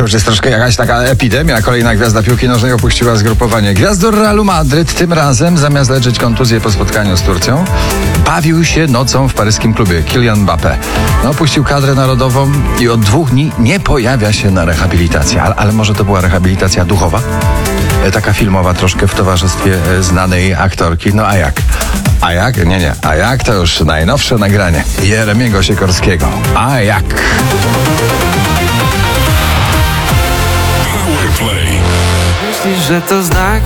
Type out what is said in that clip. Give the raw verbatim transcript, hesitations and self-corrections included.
To już jest troszkę jakaś taka epidemia. Kolejna gwiazda piłki nożnej opuściła zgrupowanie. Gwiazdor Realu Madryt tym razem, zamiast leczyć kontuzję po spotkaniu z Turcją, bawił się nocą w paryskim klubie. Kylian Mbappé no, opuścił kadrę narodową i od dwóch dni nie pojawia się na rehabilitacji. Ale, ale może to była rehabilitacja duchowa? Taka filmowa troszkę w towarzystwie znanej aktorki. No a jak? A jak? Nie, nie. A jak? To już najnowsze nagranie Jeremiego Sikorskiego. A jak? Myślisz, że to znak?